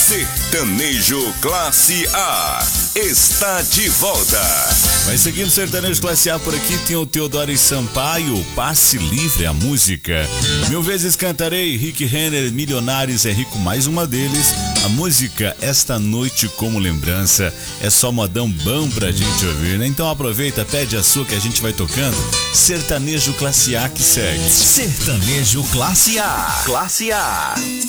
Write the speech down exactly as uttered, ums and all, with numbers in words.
Sertanejo Classe A está de volta. Vai seguindo Sertanejo Classe A por aqui, tem o Teodoro Sampaio, Passe Livre, a música. Mil vezes cantarei, Rick Renner, Milionários é Rico, mais uma deles. A música Esta Noite Como Lembrança, é só modão bom pra gente ouvir, né? Então aproveita, pede a sua que a gente vai tocando. Sertanejo Classe A que segue. Sertanejo Classe A. Classe A.